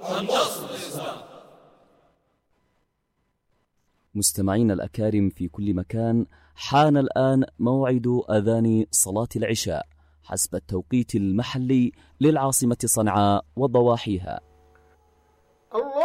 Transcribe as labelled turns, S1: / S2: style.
S1: ونصر الإسلام.
S2: مستمعينا الأكارم في كل مكان، حان الآن موعد أذان صلاة العشاء حسب التوقيت المحلي للعاصمة صنعاء وضواحيها.
S3: الله